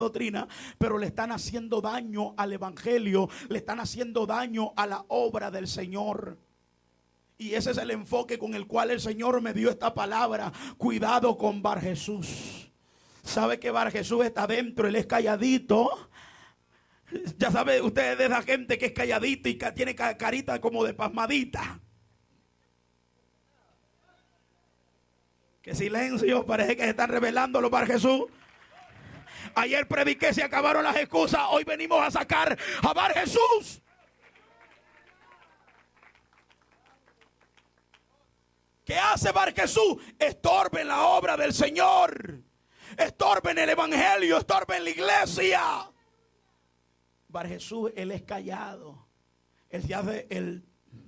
doctrina, pero le están haciendo daño al evangelio, le están haciendo daño a la obra del Señor. Y ese es el enfoque con el cual el Señor me dio esta palabra. Cuidado con Bar Jesús. Sabe que Bar Jesús está adentro, él es calladito. Ya sabe usted de esa gente que es calladita y que tiene carita como de pasmadita. Qué silencio, parece que se están revelando los Bar Jesús. Ayer prediqué, se acabaron las excusas. Hoy venimos a sacar a Bar Jesús. ¿Qué hace Bar Jesús? Estorba en la obra del Señor. Estorba en el evangelio. Estorba en la iglesia. Bar Jesús, él es callado. Él se hace el...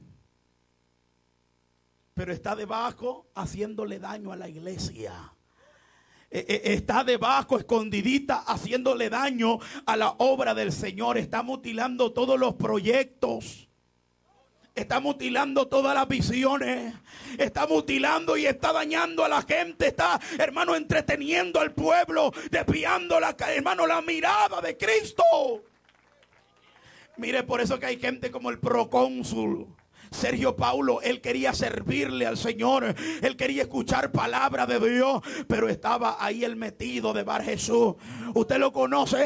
pero está debajo haciéndole daño a la iglesia. Está debajo, escondidita, haciéndole daño a la obra del Señor. Está mutilando todos los proyectos. Está mutilando todas las visiones. Está mutilando y está dañando a la gente. Está, hermano, entreteniendo al pueblo, desviando la mirada de Cristo. Mire, por eso que hay gente como el procónsul Sergio Paulo, él quería servirle al Señor, él quería escuchar palabra de Dios, pero estaba ahí el metido de Bar Jesús. ¿Usted lo conoce?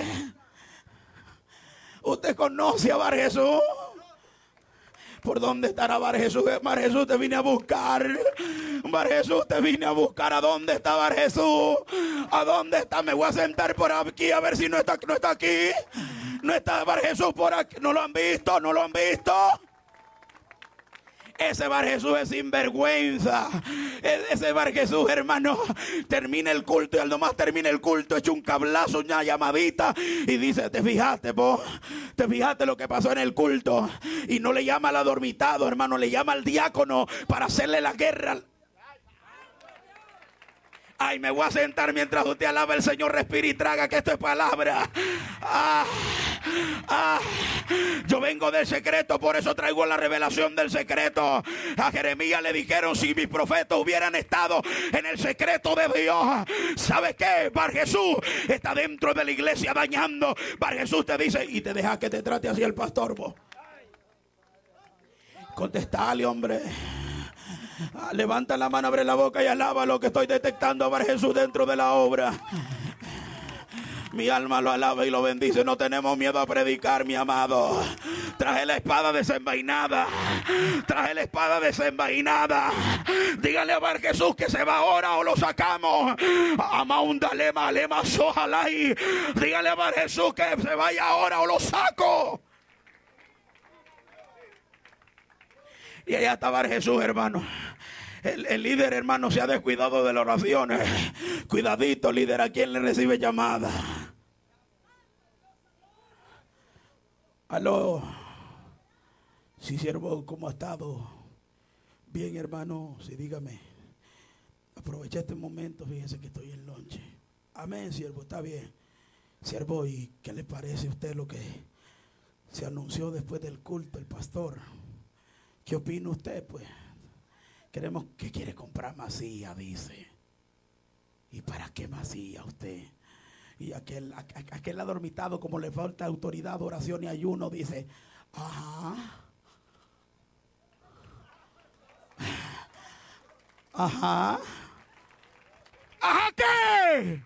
¿Usted conoce a Bar Jesús? ¿Por dónde estará Bar Jesús? Bar Jesús, te vine a buscar. Bar Jesús, te vine a buscar. ¿A dónde está Bar Jesús? ¿A dónde está? Me voy a sentar por aquí a ver si no está aquí. No está Bar Jesús por aquí. ¿No lo han visto? ¿No lo han visto? Ese Bar Jesús es sinvergüenza. Ese Bar Jesús, hermano, termina el culto y al nomás termina el culto, echa un cablazo, una llamadita y dice: ¿te fijaste, vos? ¿Te fijaste lo que pasó en el culto? Y no le llama al adormitado, hermano, le llama al diácono para hacerle la guerra. Ay, me voy a sentar mientras usted alaba al Señor, respira y traga, que esto es palabra. Yo vengo del secreto, por eso traigo la revelación del secreto. A Jeremías le dijeron: si mis profetas hubieran estado en el secreto de Dios. ¿Sabe qué? Bar Jesús está dentro de la iglesia dañando. Bar Jesús te dice: y te deja que te trate así el pastor, vos. Contestale, hombre. Levanta la mano, abre la boca y alaba lo que estoy detectando a Bar Jesús dentro de la obra. Mi alma lo alaba y lo bendice. No tenemos miedo a predicar, mi amado. Traje la espada desenvainada. Traje la espada desenvainada. Dígale a Bar Jesús que se va ahora o lo sacamos. Amaunda lema, lema, sojalai. Dígale a Bar Jesús que se vaya ahora o lo saco. Y allá está Bar Jesús, hermano. El líder, hermano, se ha descuidado de las oraciones. Cuidadito, líder, ¿a quién le recibe llamada? Aló. Sí, siervo, ¿cómo ha estado? Bien, hermano, sí, dígame. Aproveché este momento, fíjese que estoy en lonche. Amén, siervo, está bien. Siervo, ¿y qué le parece a usted lo que se anunció después del culto, el pastor? ¿Qué opina usted, pues? Queremos que quiere comprar masía, dice. ¿Y para qué masía usted? Y aquel adormitado, como le falta autoridad, oración y ayuno, dice: ajá. Ajá. ¿Ajá qué?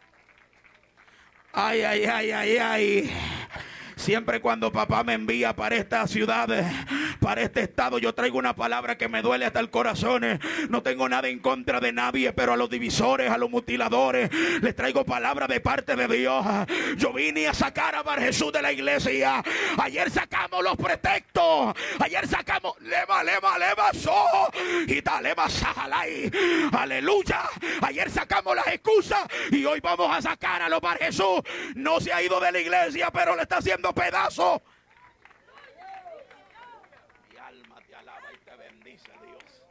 Ay, ay, ay, ay, ay. Siempre cuando papá me envía para esta ciudad, para este estado, yo traigo una palabra que me duele hasta el corazón. No tengo nada en contra de nadie, pero a los divisores, a los mutiladores, les traigo palabra de parte de Dios. Yo vine a sacar a Bar Jesús de la iglesia. Ayer sacamos los pretextos. Ayer sacamos lema, so, y talema, sajalai. Aleluya. Ayer sacamos las excusas y hoy vamos a sacar a los Bar Jesús. No se ha ido de la iglesia, pero le está haciendo pedazo. Mi alma te alaba y te bendice, Dios.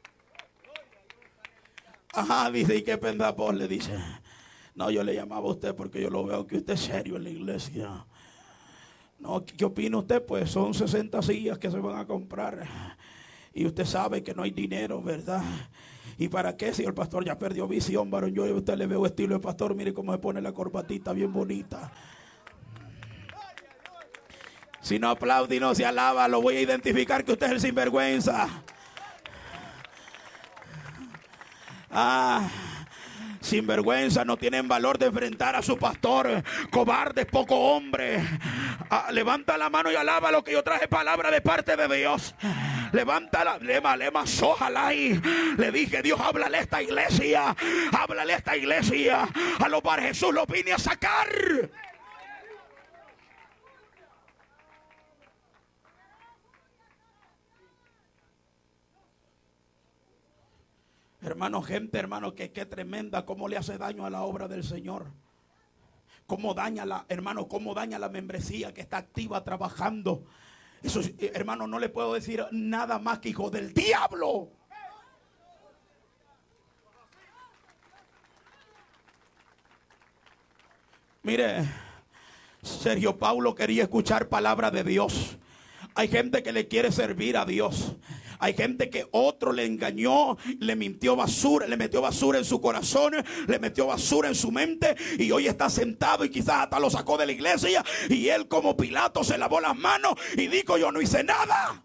Ajá, dice, ¿y qué pensa vos? Le dice: no, yo le llamaba a usted porque yo lo veo que usted es serio en la iglesia. No, ¿qué opina usted? Pues son 60 sillas que se van a comprar. Y usted sabe que no hay dinero, ¿verdad? ¿Y para qué si el pastor ya perdió visión, varón? Yo a usted le veo estilo de pastor. Mire cómo se pone la corbatita bien bonita. Si no aplaude y no se alaba, lo voy a identificar que usted es el sinvergüenza. Sinvergüenza, no tienen valor de enfrentar a su pastor. Cobardes, poco hombre. Levanta la mano y alaba lo que yo traje, palabra de parte de Dios. Levanta la lema, sójala ahí. Le dije, Dios, háblale a esta iglesia. Háblale a esta iglesia. A los Bar Jesús lo vine a sacar. Hermano, gente, hermano, que tremenda, cómo le hace daño a la obra del Señor. Cómo daña cómo daña la membresía que está activa trabajando. Eso, hermano, no le puedo decir nada más que hijo del diablo. Mire, Sergio Paulo quería escuchar palabra de Dios. Hay gente que le quiere servir a Dios. Hay gente que otro le engañó, le mintió basura, le metió basura en su corazón, le metió basura en su mente, y hoy está sentado y quizás hasta lo sacó de la iglesia, y él como Pilato se lavó las manos y dijo: yo no hice nada.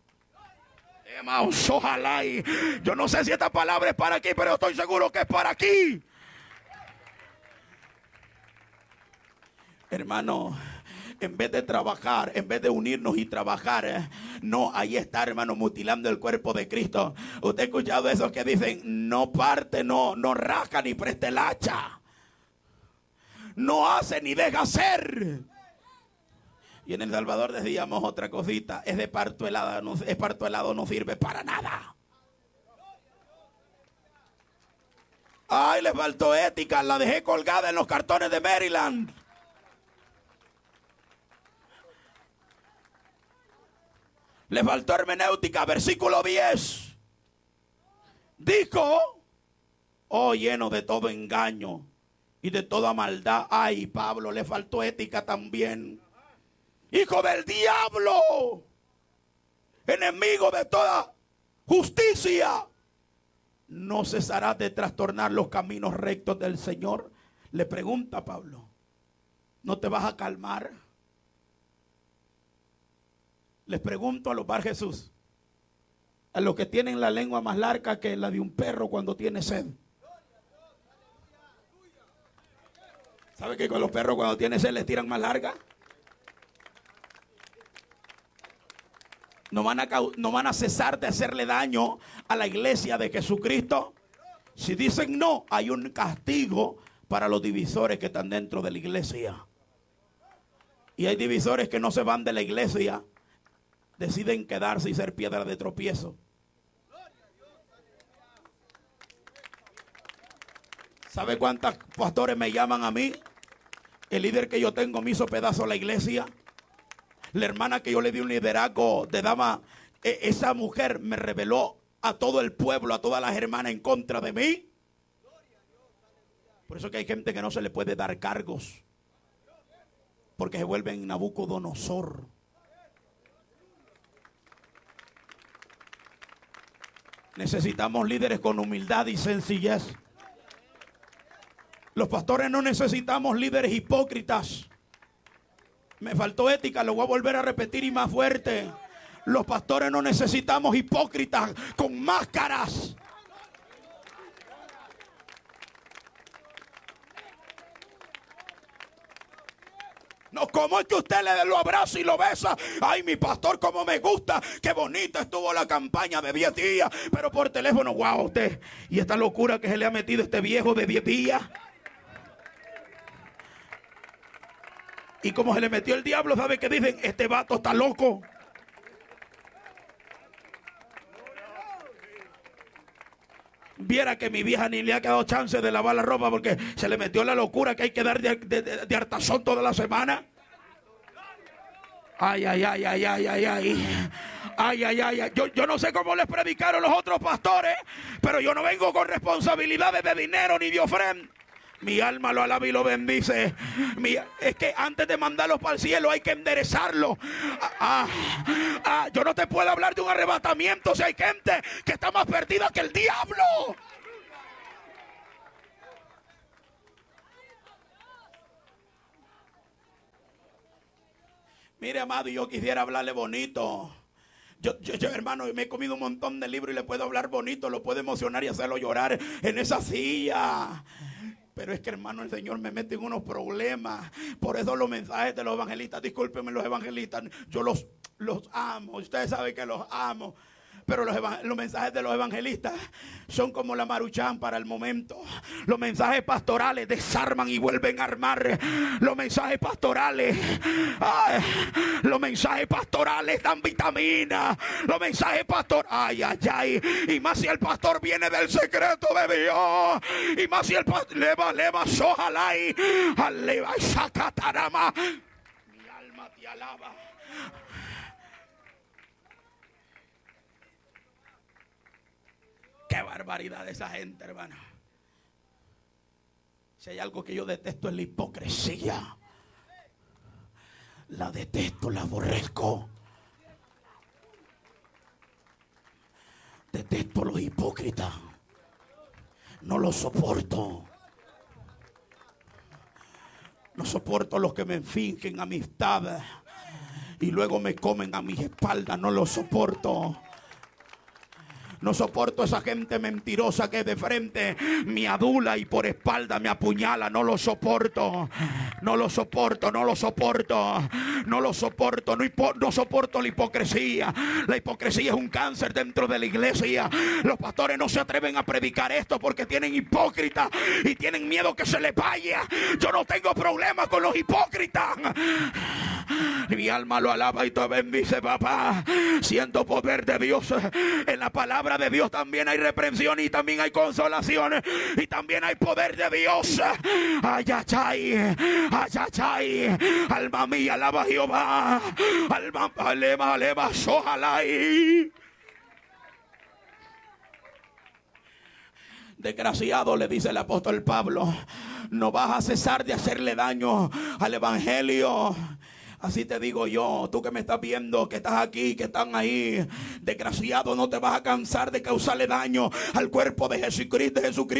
Ojalá, y yo no sé si esta palabra es para aquí, pero estoy seguro que es para aquí. Hermano, en vez de trabajar, en vez de unirnos y trabajar, no, ahí está, hermano, mutilando el cuerpo de Cristo. Usted ha escuchado esos que dicen: no parte, no rasca ni preste el hacha, no hace ni deja hacer. Y en El Salvador decíamos otra cosita: es de parto helado, no sirve para nada. Ay, le faltó ética, la dejé colgada en los cartones de Maryland. Le faltó hermenéutica, versículo 10. Dijo: oh, lleno de todo engaño y de toda maldad. Ay, Pablo, le faltó ética también. Hijo del diablo, enemigo de toda justicia, ¿no cesarás de trastornar los caminos rectos del Señor? Le pregunta Pablo. ¿No te vas a calmar? Les pregunto a los Bar Jesús, a los que tienen la lengua más larga que la de un perro cuando tiene sed. ¿Sabe que con los perros cuando tienen sed les tiran más larga? No van a cesar de hacerle daño a la iglesia de Jesucristo. Si dicen no, hay un castigo para los divisores que están dentro de la iglesia. Y hay divisores que no se van de la iglesia, deciden quedarse y ser piedra de tropiezo. ¿Sabe cuántos pastores me llaman a mí? El líder que yo tengo me hizo pedazo a la iglesia. La hermana que yo le di un liderazgo de dama, esa mujer me reveló a todo el pueblo, a todas las hermanas en contra de mí. Por eso que hay gente que no se le puede dar cargos, porque se vuelven Nabucodonosor. Necesitamos líderes con humildad y sencillez. Los pastores no necesitamos líderes hipócritas. Me faltó ética, lo voy a volver a repetir y más fuerte. Los pastores no necesitamos hipócritas con máscaras. No, ¿cómo es que usted lo abraza y lo besa? Ay, mi pastor, cómo me gusta. Qué bonita estuvo la campaña de 10 días. Pero por teléfono, wow, usted. Y esta locura que se le ha metido este viejo de 10 días. Y como se le metió el diablo, ¿sabe qué dicen? Este vato está loco. Viera que mi vieja ni le ha quedado chance de lavar la ropa porque se le metió la locura que hay que dar de hartazón toda la semana. Ay, ay, ay, ay, ay, ay, ay. Ay, ay, ay, ay. Yo no sé cómo les predicaron los otros pastores, pero yo no vengo con responsabilidades de dinero ni de ofrenda. Mi alma lo alaba y lo bendice. Es que antes de mandarlos para el cielo hay que enderezarlo. Yo no te puedo hablar de un arrebatamiento si hay gente que está más perdida que el diablo. Mire, amado, yo quisiera hablarle bonito. Yo, hermano, me he comido un montón de libros y le puedo hablar bonito, lo puedo emocionar y hacerlo llorar en esa silla. Pero es que, hermano, el Señor me mete en unos problemas. Por eso los mensajes de los evangelistas, discúlpenme los evangelistas, yo los amo. Ustedes saben que los amo. Pero los mensajes de los evangelistas son como la Maruchan para el momento. Los mensajes pastorales desarman y vuelven a armar. Los mensajes pastorales dan vitamina. Los mensajes pastorales, y más si el pastor viene del secreto de Dios. Y más si el pastor leva sojalá y sacatarama. Mi alma te alaba. Qué barbaridad de esa gente, hermano. Si hay algo que yo detesto es la hipocresía. La detesto, la aborrezco. Detesto a los hipócritas. No los soporto. No soporto a los que me fingen amistad y luego me comen a mis espaldas. No los soporto. No soporto a esa gente mentirosa que de frente me adula y por espalda me apuñala. No lo soporto. No lo soporto, no lo soporto. No lo soporto. No soporto la hipocresía. La hipocresía es un cáncer dentro de la iglesia. Los pastores no se atreven a predicar esto porque tienen hipócritas y tienen miedo que se les vaya. Yo no tengo problema con los hipócritas. Mi alma lo alaba y te bendice, papá. Siento poder de Dios. En la palabra de Dios también hay reprensión y también hay consolación y también hay poder de Dios. Ay, ay, ay, ay, ay, ay. Alma mía, alaba a Jehová. Alma, alema, ojalá. Desgraciado, le dice el apóstol Pablo, no vas a cesar de hacerle daño al evangelio. Así te digo yo, tú que me estás viendo, que estás aquí, que están ahí, desgraciado, no te vas a cansar de causarle daño al cuerpo de Jesucristo.